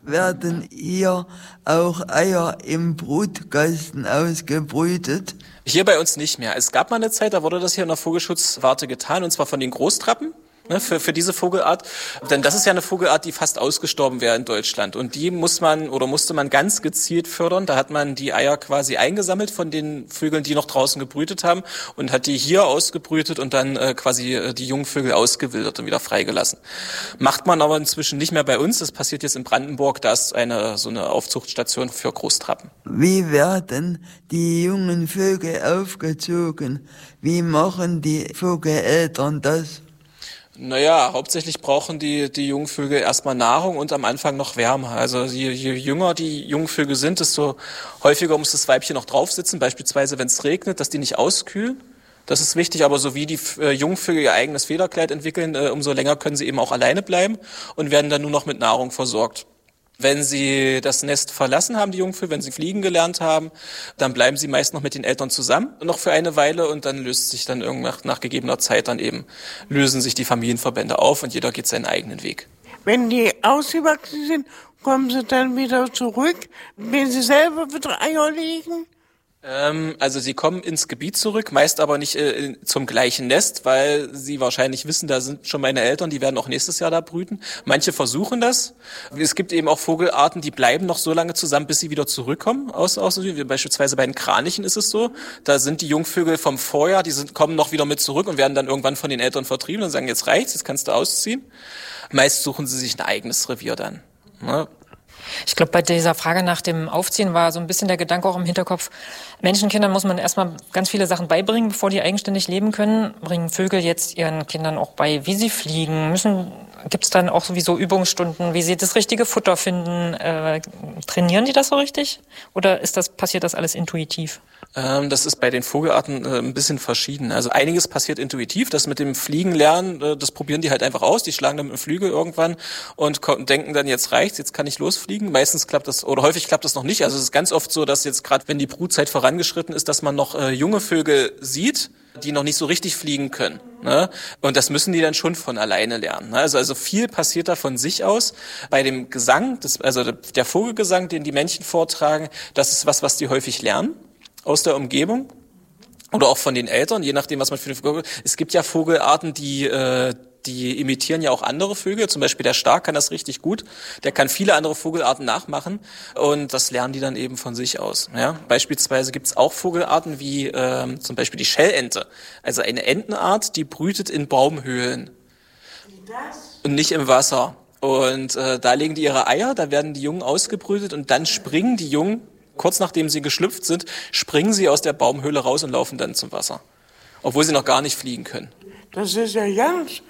Werden hier auch Eier im Brutkasten ausgebrütet? Hier bei uns nicht mehr. Es gab mal eine Zeit, da wurde das hier in der Vogelschutzwarte getan, und zwar von den Großtrappen. Für diese Vogelart. Denn das ist ja eine Vogelart, die fast ausgestorben wäre in Deutschland. Und die musste man ganz gezielt fördern. Da hat man die Eier quasi eingesammelt von den Vögeln, die noch draußen gebrütet haben, und hat die hier ausgebrütet und dann quasi die Jungvögel ausgewildert und wieder freigelassen. Macht man aber inzwischen nicht mehr bei uns. Das passiert jetzt in Brandenburg. Da ist so eine Aufzuchtstation für Großtrappen. Wie werden die jungen Vögel aufgezogen? Wie machen die Vogeleltern das? Naja, hauptsächlich brauchen die Jungvögel erstmal Nahrung und am Anfang noch Wärme. Also je jünger die Jungvögel sind, desto häufiger muss das Weibchen noch drauf sitzen, beispielsweise wenn es regnet, dass die nicht auskühlen. Das ist wichtig, aber so wie die Jungvögel ihr eigenes Federkleid entwickeln, umso länger können sie eben auch alleine bleiben und werden dann nur noch mit Nahrung versorgt. Wenn sie das Nest verlassen haben, die Jungvögel, wenn sie fliegen gelernt haben, dann bleiben sie meist noch mit den Eltern zusammen, noch für eine Weile, und dann löst sich dann irgendwann nach gegebener Zeit lösen sich die Familienverbände auf und jeder geht seinen eigenen Weg. Wenn die ausgewachsen sind, kommen sie dann wieder zurück, wenn sie selber wieder Eier legen? Also sie kommen ins Gebiet zurück, meist aber nicht zum gleichen Nest, weil sie wahrscheinlich wissen, da sind schon meine Eltern, die werden auch nächstes Jahr da brüten. Manche versuchen das. Es gibt eben auch Vogelarten, die bleiben noch so lange zusammen, bis sie wieder zurückkommen. Beispielsweise bei den Kranichen ist es so. Da sind die Jungvögel vom Vorjahr, kommen noch wieder mit zurück und werden dann irgendwann von den Eltern vertrieben und sagen, jetzt reicht's, jetzt kannst du ausziehen. Meist suchen sie sich ein eigenes Revier dann. Ne? Ich glaube, bei dieser Frage nach dem Aufziehen war so ein bisschen der Gedanke auch im Hinterkopf, Menschenkindern muss man erstmal ganz viele Sachen beibringen, bevor die eigenständig leben können. Bringen Vögel jetzt ihren Kindern auch bei, wie sie fliegen? Gibt es dann auch sowieso Übungsstunden, wie sie das richtige Futter finden? Trainieren die das so richtig? Oder passiert das alles intuitiv? Das ist bei den Vogelarten ein bisschen verschieden. Also einiges passiert intuitiv. Das mit dem Fliegen lernen, das probieren die halt einfach aus. Die schlagen dann mit dem Flügel irgendwann und denken dann, jetzt reicht's, jetzt kann ich losfliegen. Meistens klappt das, oder häufig klappt das noch nicht. Also es ist ganz oft so, dass jetzt gerade, wenn die Brutzeit vorangeschritten ist, dass man noch junge Vögel sieht, die noch nicht so richtig fliegen können. Ne? Und das müssen die dann schon von alleine lernen. Ne? Also viel passiert da von sich aus. Bei dem Gesang, der Vogelgesang, den die Männchen vortragen, das ist was die häufig lernen aus der Umgebung oder auch von den Eltern, je nachdem, was man für eine Vogel. Es gibt ja Vogelarten, die imitieren ja auch andere Vögel. Zum Beispiel der Stark kann das richtig gut. Der kann viele andere Vogelarten nachmachen und das lernen die dann eben von sich aus. Ja? Beispielsweise gibt's auch Vogelarten wie zum Beispiel die Schellente. Also eine Entenart, die brütet in Baumhöhlen und nicht im Wasser. Und da legen die ihre Eier, da werden die Jungen ausgebrütet und dann springen die Jungen, kurz nachdem sie geschlüpft sind, springen sie aus der Baumhöhle raus und laufen dann zum Wasser. Obwohl sie noch gar nicht fliegen können. Das ist ja ganz,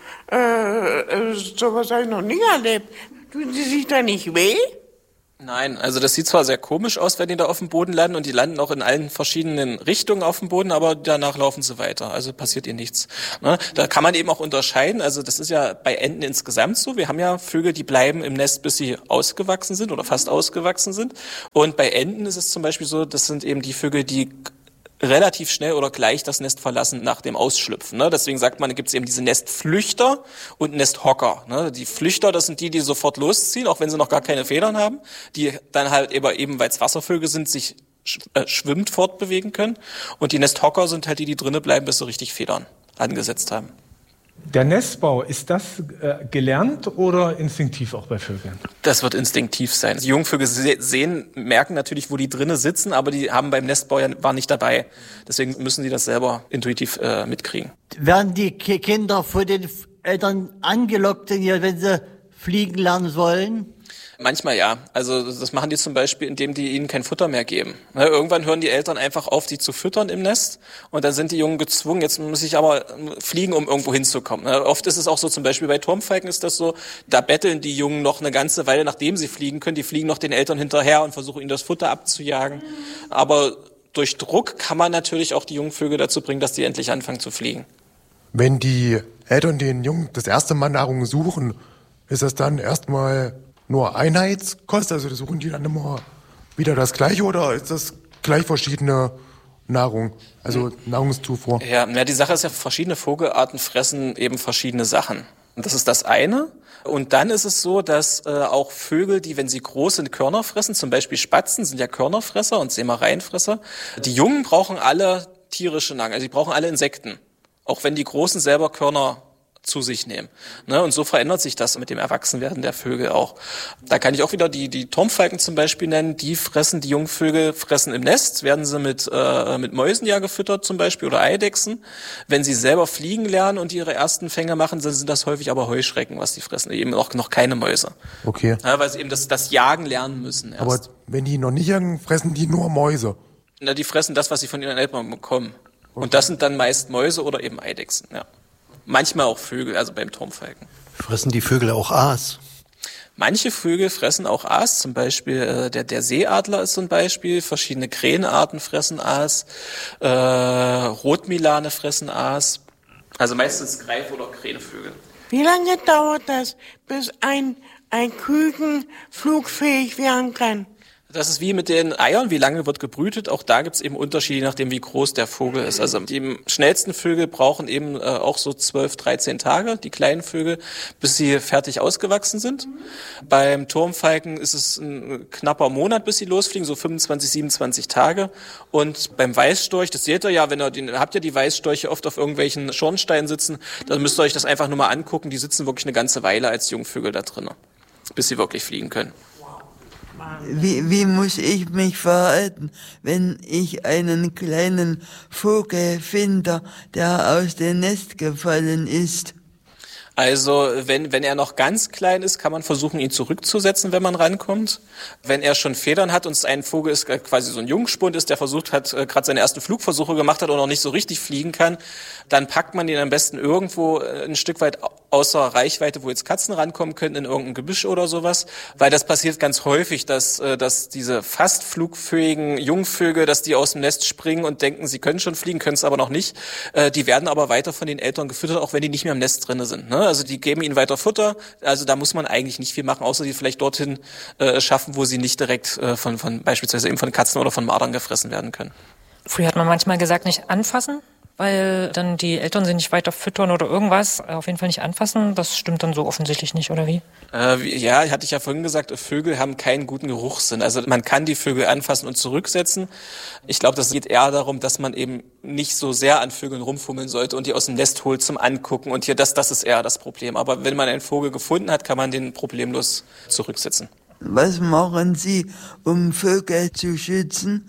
sowas habe ich noch nie erlebt. Tun sie sich da nicht weh? Nein, also das sieht zwar sehr komisch aus, wenn die da auf dem Boden landen, und die landen auch in allen verschiedenen Richtungen auf dem Boden, aber danach laufen sie weiter, also passiert ihnen nichts. Ne? Da kann man eben auch unterscheiden, also das ist ja bei Enten insgesamt so, wir haben ja Vögel, die bleiben im Nest, bis sie ausgewachsen sind oder fast ausgewachsen sind, und bei Enten ist es zum Beispiel so, das sind eben die Vögel, die relativ schnell oder gleich das Nest verlassen nach dem Ausschlüpfen. Ne? Deswegen sagt man, gibt es eben diese Nestflüchter und Nesthocker. Ne? Die Flüchter, das sind die sofort losziehen, auch wenn sie noch gar keine Federn haben, die dann halt eben, weil es Wasservögel sind, sich schwimmend fortbewegen können. Und die Nesthocker sind halt die drinnen bleiben, bis sie richtig Federn angesetzt haben. Der Nestbau, ist das gelernt oder instinktiv auch bei Vögeln? Das wird instinktiv sein. Die Jungvögel merken natürlich, wo die drinnen sitzen, aber die haben beim Nestbau waren nicht dabei. Deswegen müssen sie das selber intuitiv mitkriegen. Werden die Kinder von den Eltern angelockt, wenn sie fliegen lernen wollen? Manchmal ja. Also das machen die zum Beispiel, indem die ihnen kein Futter mehr geben. Ne, irgendwann hören die Eltern einfach auf, die zu füttern im Nest, und dann sind die Jungen gezwungen, jetzt muss ich aber fliegen, um irgendwo hinzukommen. Ne, oft ist es auch so, zum Beispiel bei Turmfalken ist das so, da betteln die Jungen noch eine ganze Weile, nachdem sie fliegen können. Die fliegen noch den Eltern hinterher und versuchen ihnen das Futter abzujagen. Aber durch Druck kann man natürlich auch die Jungvögel dazu bringen, dass die endlich anfangen zu fliegen. Wenn die Eltern den Jungen das erste Mal Nahrung suchen, ist das dann erstmal nur Einheitskost? Also suchen die dann immer wieder das Gleiche, oder ist das gleich verschiedene Nahrung, also Nahrungszufuhr? Ja, die Sache ist ja, verschiedene Vogelarten fressen eben verschiedene Sachen. Das ist das eine. Und dann ist es so, dass auch Vögel, die, wenn sie groß sind, Körner fressen, zum Beispiel Spatzen sind ja Körnerfresser und Sämereienfresser, die Jungen brauchen alle tierische Nahrung, also die brauchen alle Insekten, auch wenn die Großen selber Körner zu sich nehmen. Ne? Und so verändert sich das mit dem Erwachsenwerden der Vögel auch. Da kann ich auch wieder die Turmfalken zum Beispiel nennen. Die Jungvögel fressen im Nest, werden sie mit Mäusen ja gefüttert zum Beispiel oder Eidechsen. Wenn sie selber fliegen lernen und ihre ersten Fänge machen, dann sind das häufig aber Heuschrecken, was die fressen, eben noch keine Mäuse. Okay. Ja, weil sie eben das Jagen lernen müssen erst. Aber wenn die noch nicht jagen, fressen die nur Mäuse. Na, die fressen das, was sie von ihren Eltern bekommen. Okay. Und das sind dann meist Mäuse oder eben Eidechsen, ja. Manchmal auch Vögel, also beim Turmfalken. Fressen die Vögel auch Aas? Manche Vögel fressen auch Aas, zum Beispiel der Seeadler ist so ein Beispiel, verschiedene Krähenarten fressen Aas, Rotmilane fressen Aas, also meistens Greif- oder Krähenvögel. Wie lange dauert das, bis ein Küken flugfähig werden kann? Das ist wie mit den Eiern, wie lange wird gebrütet. Auch da gibt's eben Unterschiede, je nachdem, wie groß der Vogel ist. Also die schnellsten Vögel brauchen eben auch so 12, 13 Tage, die kleinen Vögel, bis sie fertig ausgewachsen sind. Beim Turmfalken ist es ein knapper Monat, bis sie losfliegen, so 25, 27 Tage. Und beim Weißstorch, das seht ihr ja, habt ihr die Weißstorche oft auf irgendwelchen Schornsteinen sitzen, dann müsst ihr euch das einfach nur mal angucken. Die sitzen wirklich eine ganze Weile als Jungvögel da drinnen, bis sie wirklich fliegen können. Wie muss ich mich verhalten, wenn ich einen kleinen Vogel finde, der aus dem Nest gefallen ist? Also wenn er noch ganz klein ist, kann man versuchen, ihn zurückzusetzen, wenn man rankommt. Wenn er schon Federn hat und es ein Vogel ist, quasi so ein Jungspund ist, der versucht hat, gerade seine ersten Flugversuche gemacht hat und noch nicht so richtig fliegen kann, dann packt man ihn am besten irgendwo ein Stück weit außer Reichweite, wo jetzt Katzen rankommen können, in irgendein Gebüsch oder sowas. Weil das passiert ganz häufig, dass diese fast flugfähigen Jungvögel, dass die aus dem Nest springen und denken, sie können schon fliegen, können es aber noch nicht. Die werden aber weiter von den Eltern gefüttert, auch wenn die nicht mehr im Nest drinne sind. Ne? Also die geben ihnen weiter Futter. Also da muss man eigentlich nicht viel machen, außer die vielleicht dorthin schaffen, wo sie nicht direkt von beispielsweise eben von Katzen oder von Mardern gefressen werden können. Früher hat man manchmal gesagt, nicht anfassen, weil dann die Eltern sie nicht weiter füttern oder irgendwas. Auf jeden Fall nicht anfassen. Das stimmt dann so offensichtlich nicht, oder wie? Ja, hatte ich ja vorhin gesagt, Vögel haben keinen guten Geruchssinn. Also man kann die Vögel anfassen und zurücksetzen. Ich glaube, das geht eher darum, dass man eben nicht so sehr an Vögeln rumfummeln sollte und die aus dem Nest holt zum Angucken. Und hier, das ist eher das Problem. Aber wenn man einen Vogel gefunden hat, kann man den problemlos zurücksetzen. Was machen Sie, um Vögel zu schützen?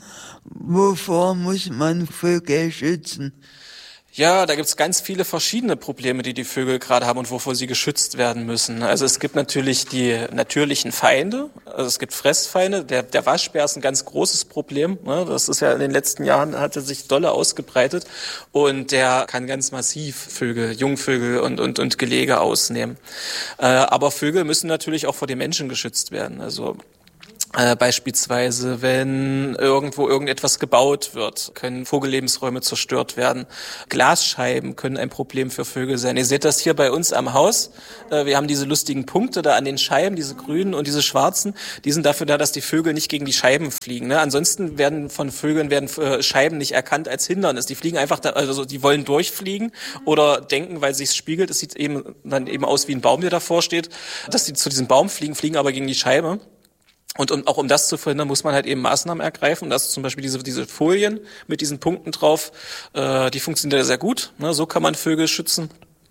Wovor muss man Vögel schützen? Ja, da gibt's ganz viele verschiedene Probleme, die Vögel gerade haben und wovor sie geschützt werden müssen. Also es gibt natürlich die natürlichen Feinde, also es gibt Fressfeinde. Der Waschbär ist ein ganz großes Problem. Das ist ja in den letzten Jahren, hat er sich dolle ausgebreitet und der kann ganz massiv Vögel, Jungvögel und Gelege ausnehmen. Aber Vögel müssen natürlich auch vor den Menschen geschützt werden. Also beispielsweise, wenn irgendwo irgendetwas gebaut wird, können Vogellebensräume zerstört werden. Glasscheiben können ein Problem für Vögel sein. Ihr seht das hier bei uns am Haus. Wir haben diese lustigen Punkte da an den Scheiben, diese grünen und diese schwarzen. Die sind dafür da, dass die Vögel nicht gegen die Scheiben fliegen. Ne? Ansonsten werden von Vögeln Scheiben nicht erkannt als Hindernis. Die fliegen einfach, also die wollen durchfliegen oder denken, weil sich's spiegelt, es sieht dann eben aus wie ein Baum, der davor steht, dass die zu diesem Baum fliegen aber gegen die Scheibe. Und um das zu verhindern, muss man halt eben Maßnahmen ergreifen. Das ist zum Beispiel diese Folien mit diesen Punkten drauf, die funktionieren sehr gut. Ne? So kann man Vögel schützen.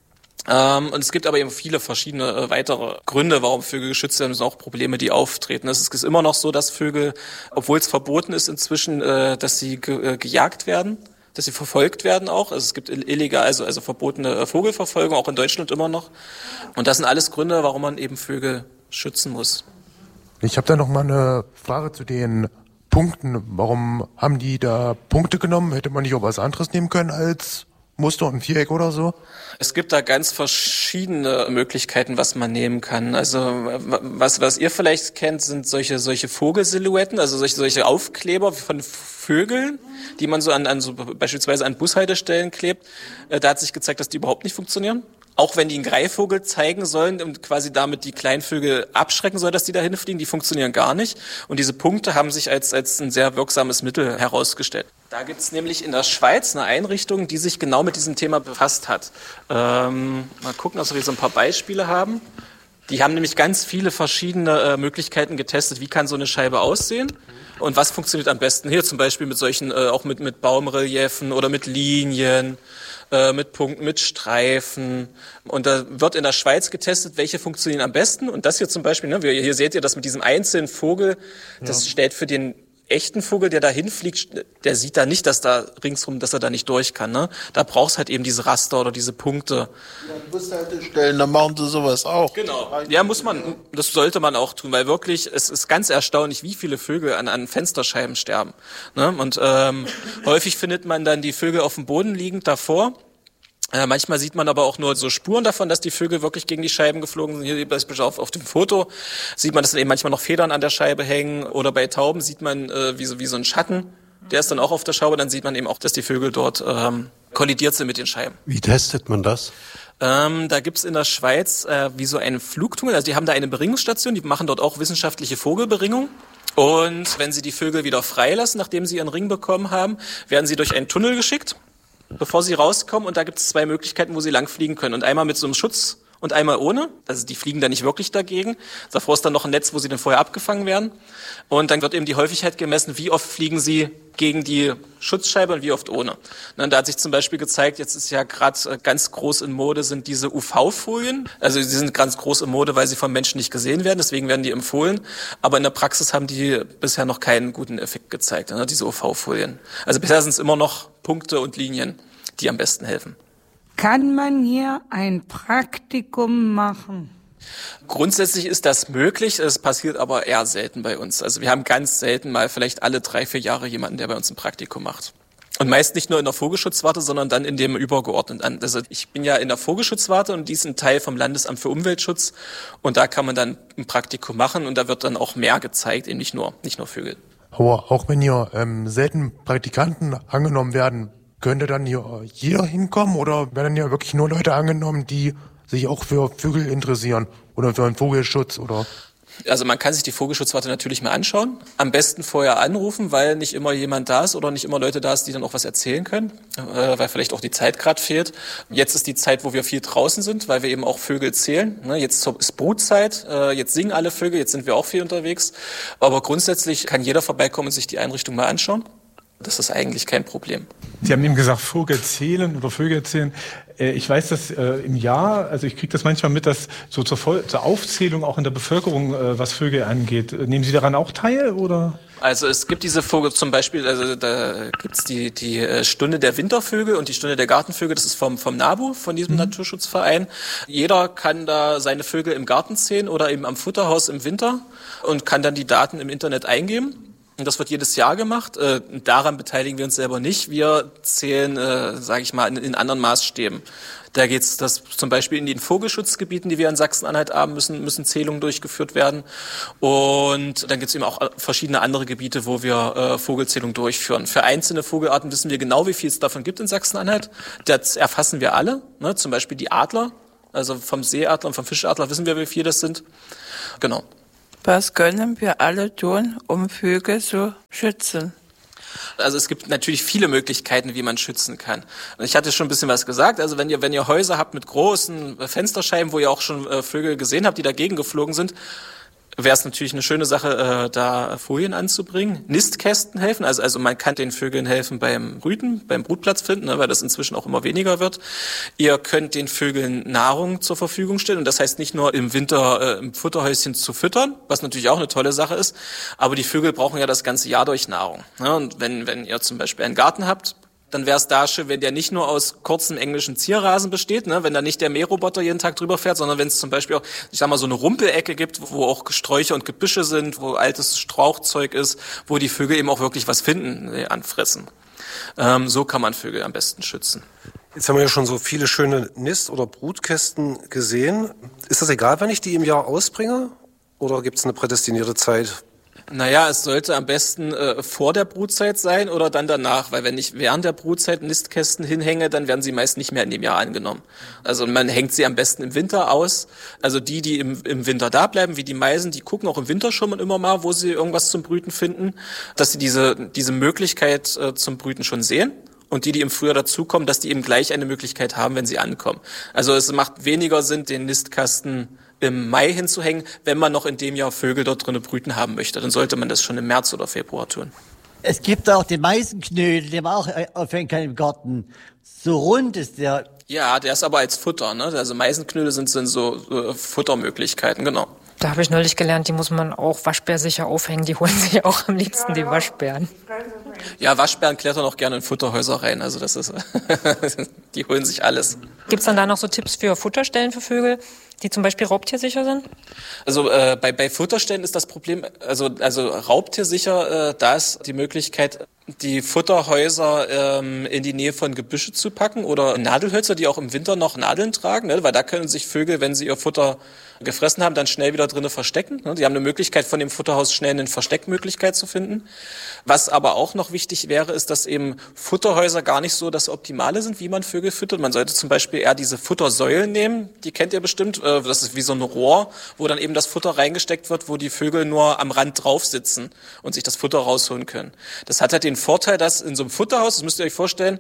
Und es gibt aber eben viele verschiedene weitere Gründe, warum Vögel geschützt werden. Es sind auch Probleme, die auftreten. Es ist immer noch so, dass Vögel, obwohl es verboten ist inzwischen, dass sie gejagt werden, dass sie verfolgt werden auch. Also es gibt illegal, also verbotene Vogelverfolgung, auch in Deutschland immer noch. Und das sind alles Gründe, warum man eben Vögel schützen muss. Ich habe da noch mal eine Frage zu den Punkten. Warum haben die da Punkte genommen? Hätte man nicht auch was anderes nehmen können als Muster und Viereck oder so? Es gibt da ganz verschiedene Möglichkeiten, was man nehmen kann. Also was ihr vielleicht kennt, sind solche Vogelsilhouetten, also solche Aufkleber von Vögeln, die man so beispielsweise an Bushaltestellen klebt. Da hat sich gezeigt, dass die überhaupt nicht funktionieren. Auch wenn die einen Greifvogel zeigen sollen und quasi damit die kleinen Vögel abschrecken soll, dass die da hinfliegen, die funktionieren gar nicht. Und diese Punkte haben sich als ein sehr wirksames Mittel herausgestellt. Da gibt's nämlich in der Schweiz eine Einrichtung, die sich genau mit diesem Thema befasst hat. Mal gucken, dass wir so ein paar Beispiele haben. Die haben nämlich ganz viele verschiedene Möglichkeiten getestet, wie kann so eine Scheibe aussehen und was funktioniert am besten. Hier zum Beispiel mit solchen, auch mit Baumreliefen oder mit Linien, mit Punkten, mit Streifen. Und da wird in der Schweiz getestet, welche funktionieren am besten. Und das hier zum Beispiel, ne, hier seht ihr das mit diesem einzelnen Vogel, das stellt für den echten Vogel, der da hinfliegt, der sieht da nicht, dass da ringsrum, dass er da nicht durch kann. Ne? Da brauchst halt eben diese Raster oder diese Punkte. Ja, Bushaltestellen, dann machen sie sowas auch. Genau. Ja, das sollte man auch tun, weil wirklich, es ist ganz erstaunlich, wie viele Vögel an Fensterscheiben sterben. Ne? Und häufig findet man dann die Vögel auf dem Boden liegend davor. Manchmal sieht man aber auch nur so Spuren davon, dass die Vögel wirklich gegen die Scheiben geflogen sind. Hier beispielsweise auf dem Foto sieht man, dass dann eben manchmal noch Federn an der Scheibe hängen. Oder bei Tauben sieht man wie so ein Schatten. Der ist dann auch auf der Scheibe. Dann sieht man eben auch, dass die Vögel dort kollidiert sind mit den Scheiben. Wie testet man das? Da gibt's in der Schweiz wie so einen Flugtunnel. Also die haben da eine Beringungsstation. Die machen dort auch wissenschaftliche Vogelberingung. Und wenn sie die Vögel wieder freilassen, nachdem sie ihren Ring bekommen haben, werden sie durch einen Tunnel geschickt, bevor sie rauskommen. Und da gibt es 2 Möglichkeiten, wo sie lang fliegen können. Und einmal mit so einem Schutz und einmal ohne. Also die fliegen da nicht wirklich dagegen. Davor ist dann noch ein Netz, wo sie dann vorher abgefangen werden. Und dann wird eben die Häufigkeit gemessen, wie oft fliegen sie gegen die Schutzscheibe und wie oft ohne. Und da hat sich zum Beispiel gezeigt, jetzt ist ja gerade ganz groß in Mode, sind diese UV-Folien. Also sie sind ganz groß in Mode, weil sie vom Menschen nicht gesehen werden. Deswegen werden die empfohlen. Aber in der Praxis haben die bisher noch keinen guten Effekt gezeigt, diese UV-Folien. Also bisher sind es immer noch Punkte und Linien, die am besten helfen. Kann man hier ein Praktikum machen? Grundsätzlich ist das möglich, es passiert aber eher selten bei uns. Also wir haben ganz selten mal vielleicht alle 3-4 Jahre jemanden, der bei uns ein Praktikum macht. Und meist nicht nur in der Vogelschutzwarte, sondern dann in dem übergeordneten. Also ich bin ja in der Vogelschutzwarte und die ist ein Teil vom Landesamt für Umweltschutz. Und da kann man dann ein Praktikum machen und da wird dann auch mehr gezeigt, eben nicht nur Vögel. Aber auch wenn hier selten Praktikanten angenommen werden, könnte dann hier jeder hinkommen oder werden ja wirklich nur Leute angenommen, die sich auch für Vögel interessieren oder für einen Vogelschutz oder? Also man kann sich die Vogelschutzwarte natürlich mal anschauen. Am besten vorher anrufen, weil nicht immer jemand da ist oder nicht immer Leute da ist, die dann auch was erzählen können, weil vielleicht auch die Zeit gerade fehlt. Jetzt ist die Zeit, wo wir viel draußen sind, weil wir eben auch Vögel zählen. Jetzt ist Brutzeit, jetzt singen alle Vögel, jetzt sind wir auch viel unterwegs. Aber grundsätzlich kann jeder vorbeikommen und sich die Einrichtung mal anschauen. Das ist eigentlich kein Problem. Sie haben eben gesagt, Vögel zählen. Ich weiß, dass im Jahr, also ich kriege das manchmal mit, dass so zur Aufzählung auch in der Bevölkerung, was Vögel angeht. Nehmen Sie daran auch teil, oder? Also es gibt diese Vögel zum Beispiel, also da gibt's die Stunde der Wintervögel und die Stunde der Gartenvögel, das ist vom NABU, von diesem Naturschutzverein. Jeder kann da seine Vögel im Garten zählen oder eben am Futterhaus im Winter und kann dann die Daten im Internet eingeben. Und das wird jedes Jahr gemacht. Daran beteiligen wir uns selber nicht. Wir zählen, sage ich mal, in anderen Maßstäben. Da geht's, dass zum Beispiel in den Vogelschutzgebieten, die wir in Sachsen-Anhalt haben, müssen Zählungen durchgeführt werden. Und dann gibt's eben auch verschiedene andere Gebiete, wo wir Vogelzählungen durchführen. Für einzelne Vogelarten wissen wir genau, wie viel es davon gibt in Sachsen-Anhalt. Das erfassen wir alle. Ne? Zum Beispiel die Adler, also vom Seeadler und vom Fischadler wissen wir, wie viel das sind. Genau. Was können wir alle tun, um Vögel zu schützen? Also es gibt natürlich viele Möglichkeiten, wie man schützen kann. Und ich hatte schon ein bisschen was gesagt. Also wenn ihr Häuser habt mit großen Fensterscheiben, wo ihr auch schon Vögel gesehen habt, die dagegen geflogen sind, wäre es natürlich eine schöne Sache, da Folien anzubringen. Nistkästen helfen, also man kann den Vögeln helfen beim Brüten, beim Brutplatz finden, weil das inzwischen auch immer weniger wird. Ihr könnt den Vögeln Nahrung zur Verfügung stellen und das heißt nicht nur im Winter im Futterhäuschen zu füttern, was natürlich auch eine tolle Sache ist, aber die Vögel brauchen ja das ganze Jahr durch Nahrung. Und wenn ihr zum Beispiel einen Garten habt, dann wäre es da schön, wenn der nicht nur aus kurzem englischen Zierrasen besteht, wenn da nicht der Mähroboter jeden Tag drüber fährt, sondern wenn es zum Beispiel auch, ich sag mal, so eine Rumpelecke gibt, wo auch Sträucher und Gebüsche sind, wo altes Strauchzeug ist, wo die Vögel eben auch wirklich was finden, anfressen. So kann man Vögel am besten schützen. Jetzt haben wir ja schon so viele schöne Nist- oder Brutkästen gesehen. Ist das egal, wenn ich die im Jahr ausbringe? Oder gibt es eine prädestinierte Zeit? Naja, es sollte am besten vor der Brutzeit sein oder dann danach, weil wenn ich während der Brutzeit Nistkästen hinhänge, dann werden sie meist nicht mehr in dem Jahr angenommen. Also man hängt sie am besten im Winter aus. Also die im Winter da bleiben, wie die Meisen, die gucken auch im Winter schon immer mal, wo sie irgendwas zum Brüten finden, dass sie diese Möglichkeit zum Brüten schon sehen. Und die im Frühjahr dazukommen, dass die eben gleich eine Möglichkeit haben, wenn sie ankommen. Also es macht weniger Sinn, den Nistkasten im Mai hinzuhängen, wenn man noch in dem Jahr Vögel dort drinnen brüten haben möchte. Dann sollte man das schon im März oder Februar tun. Es gibt auch den Meisenknödel, den man auch aufhängen kann im Garten. So rund ist der. Ja, der ist aber als Futter, ne? Also Meisenknödel sind so Futtermöglichkeiten, genau. Da habe ich neulich gelernt, die muss man auch waschbärsicher aufhängen. Die holen sich auch am liebsten die Waschbären. Ja, Waschbären klettern auch gerne in Futterhäuser rein. Also das ist, die holen sich alles. Gibt's dann da noch so Tipps für Futterstellen für Vögel, die zum Beispiel raubtiersicher sind? Also bei Futterstellen ist das Problem, also raubtiersicher, da ist die Möglichkeit, die Futterhäuser in die Nähe von Gebüsche zu packen oder Nadelhölzer, die auch im Winter noch Nadeln tragen, ne? Weil da können sich Vögel, wenn sie ihr Futter gefressen haben, dann schnell wieder drinnen verstecken. Ne? Die haben eine Möglichkeit, von dem Futterhaus schnell eine Versteckmöglichkeit zu finden. Was aber auch noch wichtig wäre, ist, dass eben Futterhäuser gar nicht so das Optimale sind, wie man Vögel füttert. Man sollte zum Beispiel eher diese Futtersäulen nehmen, die kennt ihr bestimmt. Das ist wie so ein Rohr, wo dann eben das Futter reingesteckt wird, wo die Vögel nur am Rand drauf sitzen und sich das Futter rausholen können. Das hat halt den Vorteil, dass in so einem Futterhaus, das müsst ihr euch vorstellen,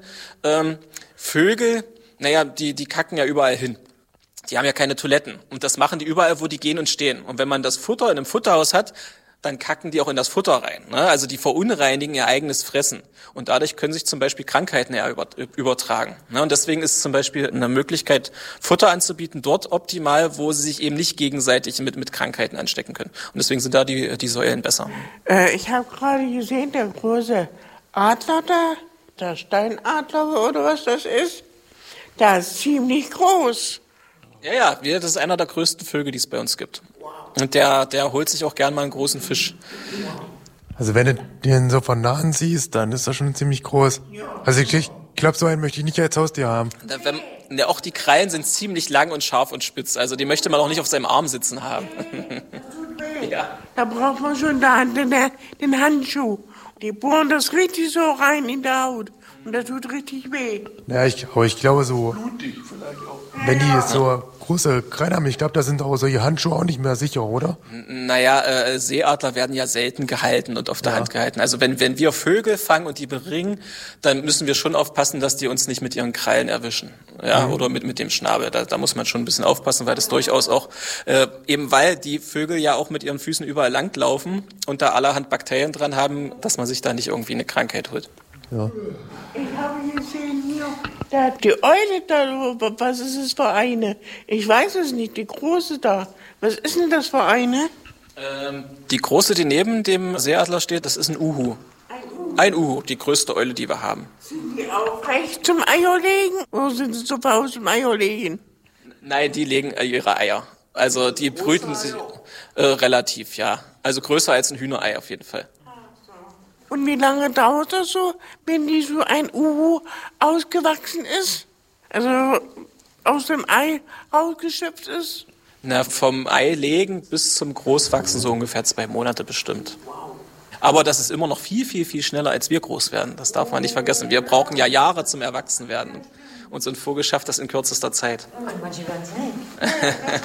Vögel, die kacken ja überall hin. Die haben ja keine Toiletten und das machen die überall, wo die gehen und stehen. Und wenn man das Futter in einem Futterhaus hat, dann kacken die auch in das Futter rein. Ne? Also die verunreinigen ihr eigenes Fressen. Und dadurch können sich zum Beispiel Krankheiten übertragen. Ne? Und deswegen ist zum Beispiel eine Möglichkeit, Futter anzubieten, dort optimal, wo sie sich eben nicht gegenseitig mit Krankheiten anstecken können. Und deswegen sind da die Säulen besser. Ich habe gerade gesehen, der große Adler da, der Steinadler oder was das ist, der ist ziemlich groß. Ja, das ist einer der größten Vögel, die es bei uns gibt. Und der holt sich auch gern mal einen großen Fisch. Also wenn du den so von nahen siehst, dann ist er schon ziemlich groß. Also ich glaube, so einen möchte ich nicht als Haustier haben. Auch die Krallen sind ziemlich lang und scharf und spitz. Also die möchte man auch nicht auf seinem Arm sitzen haben. Ja. Da braucht man schon den Handschuh. Die bohren das richtig so rein in der Haut. Und das tut richtig weh. Ja, ich glaube so, wenn die so große Krallen haben, ich glaube, da sind auch solche Handschuhe auch nicht mehr sicher, oder? Naja, Seeadler werden ja selten gehalten und auf der Hand gehalten. Also wenn wir Vögel fangen und die beringen, dann müssen wir schon aufpassen, dass die uns nicht mit ihren Krallen erwischen. Ja, oder mit dem Schnabel. Da muss man schon ein bisschen aufpassen, weil das durchaus auch, eben weil die Vögel ja auch mit ihren Füßen überall langlaufen und da allerhand Bakterien dran haben, dass man sich da nicht irgendwie eine Krankheit holt. Ja. Ich habe gesehen hier, die Eule da, was ist es für eine? Ich weiß es nicht, die große da. Was ist denn das für eine? Die große, die neben dem Seeadler steht, das ist ein Uhu. Ein Uhu, die größte Eule, die wir haben. Sind die auch recht zum Eierlegen oder sind sie zu Hause zum Eierlegen? Nein, die legen ihre Eier. Also die brüten sie relativ, ja. Also größer als ein Hühnerei auf jeden Fall. Und wie lange dauert das so, wenn die so ein Uhu ausgewachsen ist? Also aus dem Ei rausgeschöpft ist? Na, vom Ei legen bis zum Großwachsen so ungefähr 2 Monate bestimmt. Aber das ist immer noch viel, viel, viel schneller, als wir groß werden. Das darf man nicht vergessen. Wir brauchen ja Jahre zum Erwachsenwerden. Und so ein Vogel schafft das in kürzester Zeit. Manche werden es nicht.